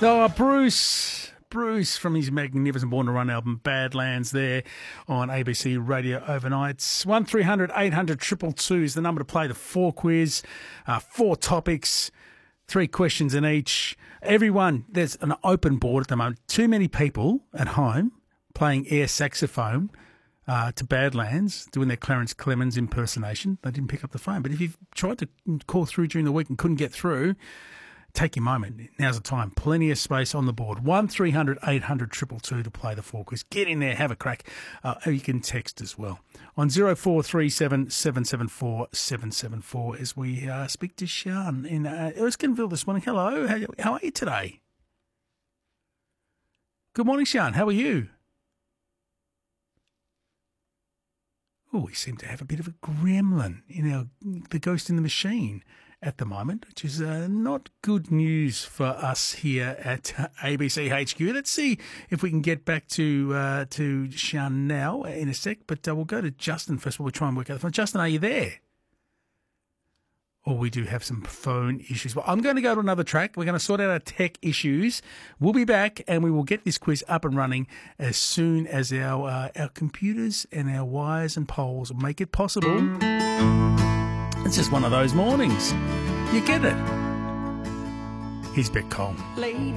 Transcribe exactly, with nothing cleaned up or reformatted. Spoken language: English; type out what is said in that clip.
Oh, Bruce. Bruce from his magnificent Born to Run album, Badlands, there on A B C Radio Overnights. one three hundred eight hundred two two two is the number to play the four quiz. Uh, four topics, three questions in each. Everyone, there's an open board at the moment. Too many people at home playing air saxophone uh, to Badlands, doing their Clarence Clemens impersonation. They didn't pick up the phone. But if you've tried to call through during the week and couldn't get through, take your moment. Now's the time. Plenty of space on the board. one three hundred eight hundred two two two to play the four quiz. Get in there, have a crack. Uh, you can text as well on zero four three seven seven seven four seven seven four as we uh, speak to Sian in uh, Erskineville this morning. Hello, how, how are you today? Good morning, Sian. How are you? Oh, we seem to have a bit of a gremlin in our the ghost in the machine at the moment, which is uh, not good news for us here at uh, A B C H Q. Let's see if we can get back to uh, to Sian now in a sec, but uh, we'll go to Justin first. We'll try and work out the phone. Justin, are you there? Oh, we do have some phone issues. Well, I'm going to go to another track. We're going to sort out our tech issues. We'll be back, and we will get this quiz up and running as soon as our uh, our computers and our wires and poles make it possible. It's just one of those mornings. You get it. Here's Beck Cole.